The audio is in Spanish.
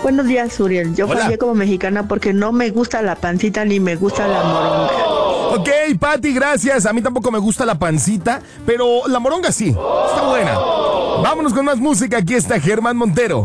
Buenos días, Uriel. Yo Hola. fallé como mexicana porque no me gusta la pancita ni me gusta la moronga. Ok, Pati, gracias. A mí tampoco me gusta la pancita, pero la moronga sí. Está buena. Vámonos con más música. Aquí está Germán Montero.